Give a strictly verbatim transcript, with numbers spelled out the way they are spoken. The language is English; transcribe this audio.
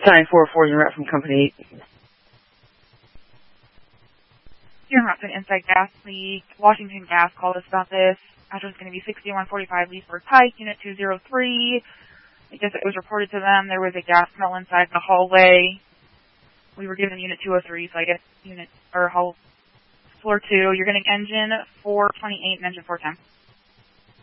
Battalion four oh four is en route from Company eight. You're en route to an inside gas leak. Washington Gas called us about this. Address is going to be sixty-one forty-five Leesburg Pike, Unit two oh three. I guess it was reported to them there was a gas smell inside the hallway. We were given Unit two oh three, so I guess Unit, or hall, floor two. You're getting engine four twenty-eight and engine four ten.